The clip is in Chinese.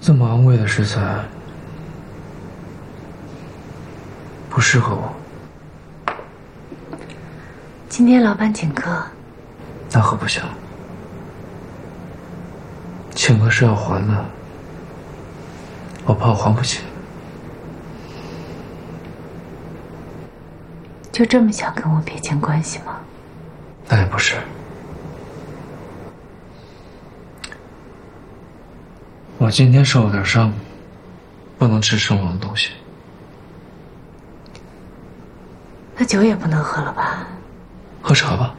这么昂贵的食材不适合我。 今天老板请客， 那可不行，请客是要还的，我怕我还不起。 就这么想跟我撇清关系吗？ 那也不是。我今天受了点伤，不能吃生冷的东西。 那酒也不能喝了吧？ 喝茶吧。